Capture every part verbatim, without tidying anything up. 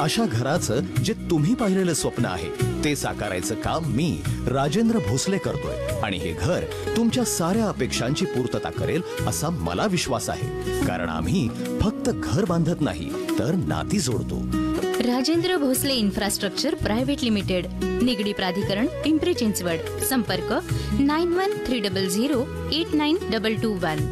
अशा घराचं जे तुम्ही पाहिलेलं स्वप्न आहे ते साकारायचं काम मी राजेंद्र भोसले करतोय आणि हे घर तुमच्या साऱ्या अपेक्षांची पूर्तता करेल असा मला विश्वास आहे. कारण आम्ही फक्त घर बांधत नाही तर नाती जोडतो. Rajendra Bhosale infrastructure private limited, Nigdi प्राधिकरण, पिंपरी चिंचवड. संपर्क nine one three double zero eight nine double two one.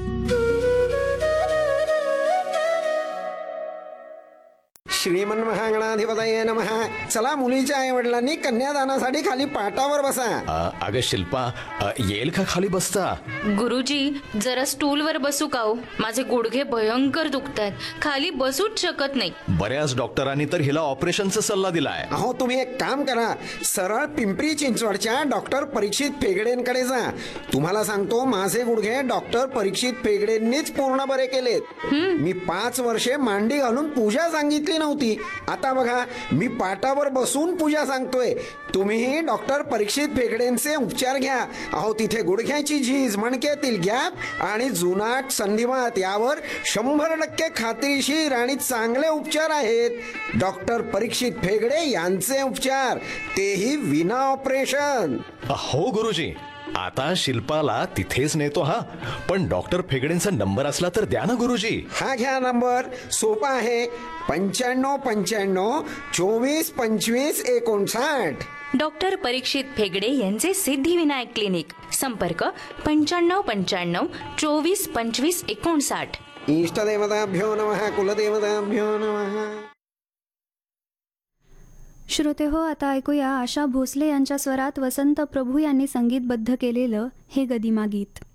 श्रीमन महागणाधिपतये नमः. चला, मुलीच्या आई वडिलांनी कन्यादानासाठी खाली पाटावर बसा. अगं शिल्पा, अ, येईल का खाली बसता? गुरुजी, जरा स्टूलवर बसू का हो? माझे गुडघे भयंकर दुखतात, खाली बसूच शकत नाही. बऱ्याच डॉक्टरांनी तर हिला ऑपरेशनचा सल्ला दिलाय. अहो, तुम्ही एक काम करा, सरळ पिंपरी चिंचवडच्या डॉक्टर परीक्षित फेगडेंकडे जा. तुम्हाला सांगतो, माझे गुडघे डॉक्टर परीक्षित फेगडेंनीच पूर्ण बरे केलेत. मी पाच वर्षे मांडी घालून पूजा सांगितली नव्हती. आता बघा, मी पाटावर बसून पूजा सांगतोय. तुम्हीही डॉक्टर परीक्षित फेगडेंचे उपचार घ्या. अहो, तिथे गुडघ्याची झीज, मणक्यातील गॅप आणि जुनाट संधिवात यावर शंभर टक्के खात्रीशीर आणि चांगले उपचार आहेत. डॉक्टर परीक्षित फेगडे यांचे उपचार, तेही विना ऑपरेशन. हो गुरुजी, आता शिल्पाला तिथेच नेतो. हा, पण डॉक्टर फेगडेंचा नंबर असला तर द्या ना गुरुजी. हा घ्या नंबर, सोपा आहे. पंच्याण्णव पंच्याण्णव चोवीस पंचवीस एकोणसाठ. डॉक्टर परीक्षित फेगडे यांचे सिद्धिविनायक क्लिनिक. संपर्क पंच्याण्णव पंच्याण्णव चोवीस पंचवीस एकोणसाठ. इष्टदेवताभ्यो नमः, कुलदेवताभ्यो नमः. श्रोते हो, आता ऐकूया आशा भोसले यांच्या स्वरात वसंत प्रभू यांनी संगीतबद्ध केलेलं हे गदिमा गीत.